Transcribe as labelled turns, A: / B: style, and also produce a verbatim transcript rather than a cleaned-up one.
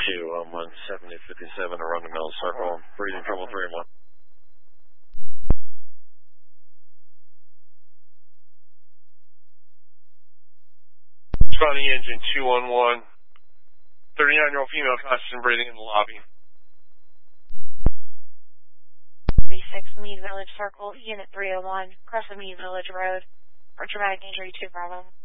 A: two one one seventy fifty-seven around the middle circle, breathing trouble three one.
B: Responding engine two one one, thirty-nine-year-old female conscious and breathing in the lobby.
C: three six Mead Village Circle, Unit three oh one, cross the Mead Village Road, for traumatic injury to Bravo.